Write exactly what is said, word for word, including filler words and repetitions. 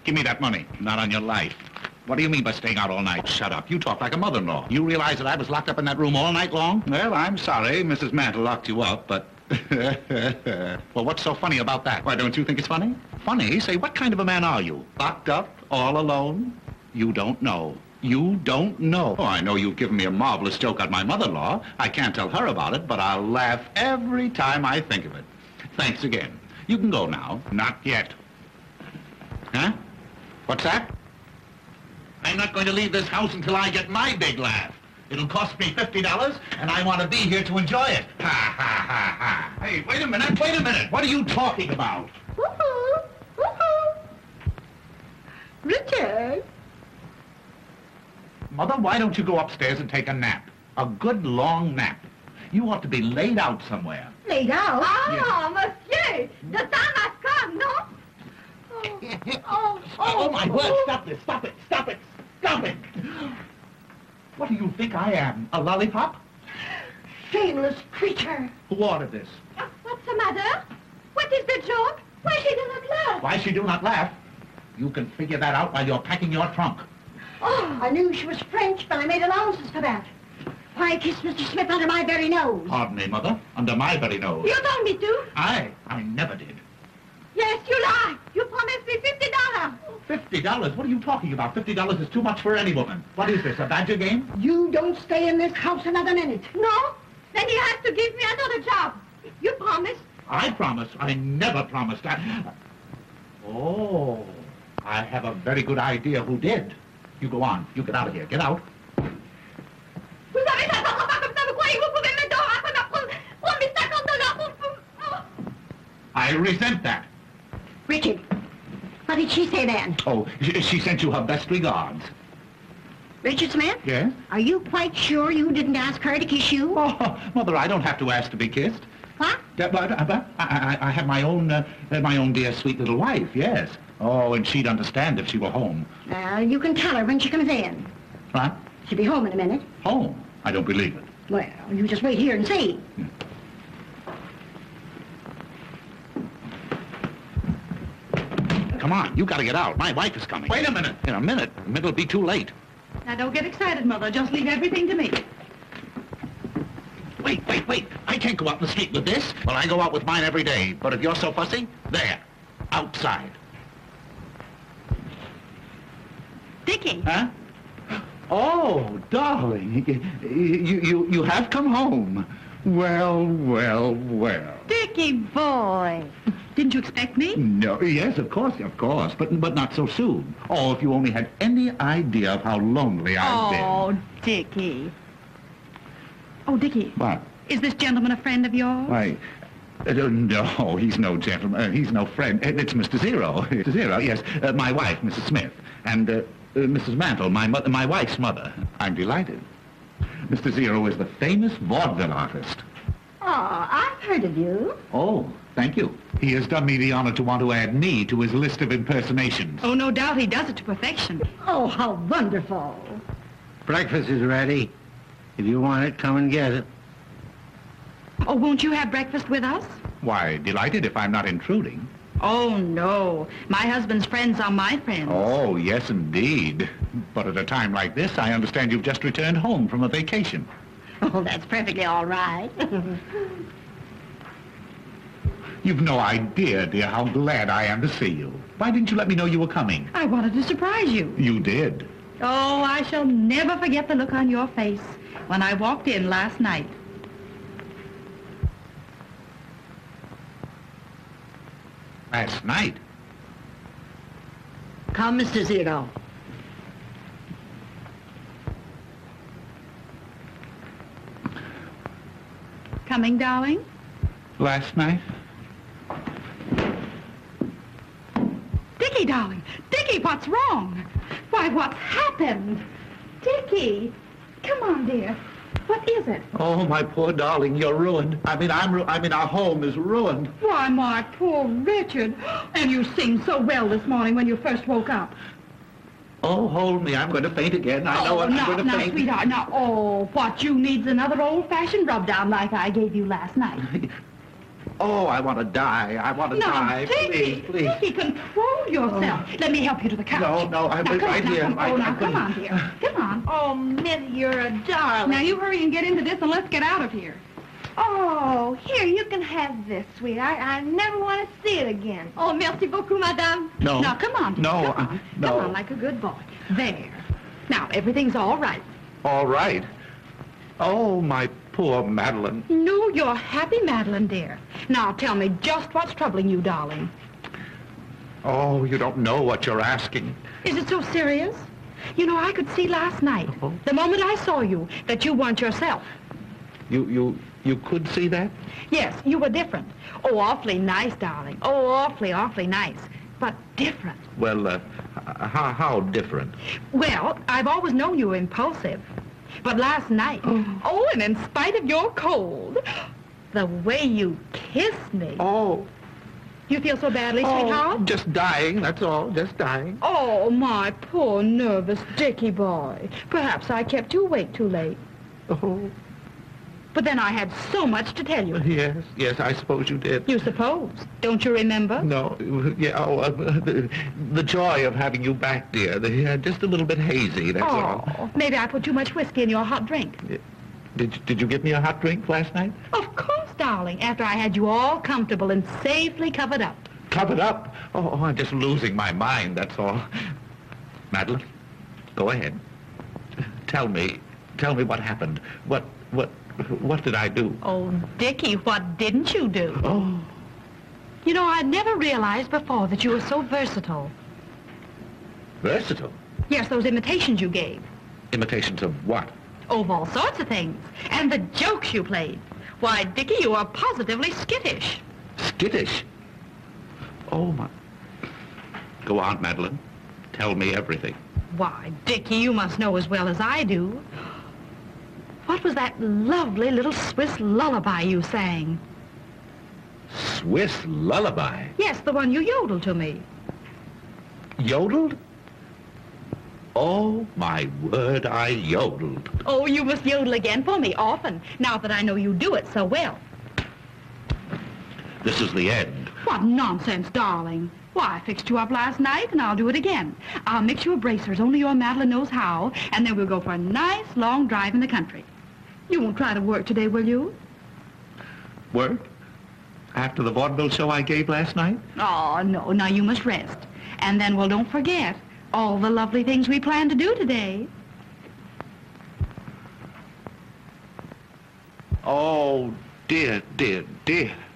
Give me that money. Not on your life. What do you mean by staying out all night? Shut up. You talk like a mother-in-law. You realize that I was locked up in that room all night long? Well, I'm sorry. Missus Mantle locked you up, but... Well, what's so funny about that? Why, don't you think it's funny? Funny? Say, what kind of a man are you? Locked up? All alone? You don't know. You don't know. Oh, I know you've given me a marvelous joke on my mother-in-law. I can't tell her about it, but I'll laugh every time I think of it. Thanks again. You can go now. Not yet. Huh? What's that? I'm not going to leave this house until I get my big laugh. It'll cost me fifty dollars, and I want to be here to enjoy it. Ha, ha, ha, ha. Hey, wait a minute, wait a minute. What are you talking about? Woohoo! Woohoo! Richard! Mother, why don't you go upstairs and take a nap? A good long nap. You ought to be laid out somewhere. Laid out? Ah, monsieur! The time has come, no? Oh, oh, Oh, my word, stop this, stop it, stop it, stop it! What do you think I am, a lollipop? shameless creature! Who ordered this? Uh, what's the matter? What is the joke? Why she do not laugh? Why she do not laugh? You can figure that out while you're packing your trunk. Oh, I knew she was French, but I made allowances for that. Why kiss Mister Smith under my very nose? Pardon me, Mother, under my very nose. You told me to. I, I never did. Yes, you lie. You promised me fifty dollars. Fifty dollars? What are you talking about? Fifty dollars is too much for any woman. What is this, a badger game? You don't stay in this house another minute. No? Then you have to give me another job. You promised. I promise. I never promised. I... Oh, I have a very good idea who did. You go on. You get out of here. Get out. Vous avez ça dans pas comme ça. Vous croyez que vous pouvez me donner après ma prendre prendre mes cinquante dollars pour... I resent that. Richard, what did she say then? Oh, she, she sent you her best regards. Richard Smith? Yes? Are you quite sure you didn't ask her to kiss you? Oh, Mother, I don't have to ask to be kissed. What? Yeah, but, uh, but I, I, I have my own, uh, my own dear, sweet little wife, yes. Oh, and she'd understand if she were home. Well, you can tell her when she comes in. What? She'll be home in a minute. Home? I don't believe it. Well, you just wait here and see. Come on, you gotta get out. My wife is coming. Wait a minute. In a minute. A minute will be too late. Now, don't get excited, Mother. Just leave everything to me. Wait, wait, wait. I can't go out in the street with this. Well, I go out with mine every day. But if you're so fussy, there. Outside. Dickie. Huh? Oh, darling. You, you, you have come home. Well, well, well. Dickie boy. Didn't you expect me? No, yes, of course, of course, but but not so soon. Oh, if you only had any idea of how lonely I've been. Oh, Dickie. Oh, Dickie. What? Is this gentleman a friend of yours? Why, uh, no, he's no gentleman. Uh, he's no friend. Uh, It's Mister Zero. Mister Zero, yes. Uh, my wife, Missus Smith, and uh, uh, Missus Mantle, my mother, my wife's mother. I'm delighted. Mister Zero is the famous vaudeville artist. Oh, I've heard of you. Oh, thank you. He has done me the honor to want to add me to his list of impersonations. Oh, no doubt he does it to perfection. Oh, how wonderful. Breakfast is ready. If you want it, come and get it. Oh, won't you have breakfast with us? Why, delighted if I'm not intruding. Oh, no. My husband's friends are my friends. Oh, yes, indeed. But at a time like this, I understand you've just returned home from a vacation. Oh, that's perfectly all right. You've no idea, dear, how glad I am to see you. Why didn't you let me know you were coming? I wanted to surprise you. You did. Oh, I shall never forget the look on your face when I walked in last night. Last night? Come, Mister Zero. Coming, darling? Last night? Dickie, darling. Dickie, what's wrong? Why, what's happened? Dickie, come on, dear. What is it? Oh, my poor darling, you're ruined. I mean, I'm ru- I mean, our home is ruined. Why, my poor Richard. And you sing so well this morning when you first woke up. Oh, hold me. I'm going to faint again. I know oh, it. I'm now, going to now, faint. sweetheart, now, oh, what you need's another old-fashioned rub-down like I gave you last night. Oh, I want to die. I want to No, die. Dickie, Please, please. Dickie, control yourself. Let me help you to the couch. No, no, I now, was come right on, here. Now, I- oh, I now, come couldn't- on, dear. Come on. Oh, Millie, you're a darling. Now, you hurry and get into this, and let's get out of here. Oh, here, you can have this, sweet. I, I never want to see it again. Oh, merci beaucoup, madame. No. Now, come on, dear. No, Come uh, on. no. Come on, like a good boy. There. Now, everything's all right. All right. Oh, my poor Madeline. No, you're happy, Madeline, dear. Now, tell me just what's troubling you, darling. Oh, you don't know what you're asking. Is it so serious? You know, I could see last night, Oh. the moment I saw you, that you weren't yourself. You, you, you could see that? Yes, you were different. Oh, awfully nice, darling. Oh, awfully, awfully nice. But different. Well, uh, h- how, how different? Well, I've always known you were impulsive. But last night, oh, and in spite of your cold, the way you kissed me. Oh, You feel so badly, sweetheart? just dying, that's all, just dying. Oh, my poor nervous Dickie boy. Perhaps I kept you awake too late. Oh, But then I had so much to tell you. yes, yes, I suppose you did. You suppose. Don't you remember? No, yeah, oh, uh, the, the joy of having you back, dear. The, uh, just a little bit hazy, that's all. Oh, maybe I put too much whiskey in your hot drink. Did, you- did you get me a hot drink last night? Of course, darling, after I had you all comfortable and safely covered up. Covered up? Oh, oh, I'm just losing my mind, that's all. Madeline, go ahead. Tell me, tell me what happened. What, what, what did I do? Oh, Dickie, what didn't you do? Oh, You know, I never realized before that you were so versatile. versatile. Yes, those imitations you gave. Imitations of what? Oh, of all sorts of things. And the jokes you played. Why, Dickie, you are positively skittish. Skittish. Oh, my. Go on, Madeline. Tell me everything. Why, Dickie, you must know as well as I do. What was that lovely little Swiss lullaby you sang? Swiss lullaby. Yes, the one you yodeled to me. Yodeled? Oh, my word, I yodeled. Oh, you must yodel again for me often, now that I know you do it so well. This is the end. What nonsense, darling. Why, I fixed you up last night, and I'll do it again. I'll mix you a bracer as only your Madeline knows how, and then we'll go for a nice long drive in the country. You won't try to work today, will you? Work? After the vaudeville show I gave last night? Oh, no, now you must rest. And then, well, don't forget all the lovely things we plan to do today. Oh, dear, dear, dear.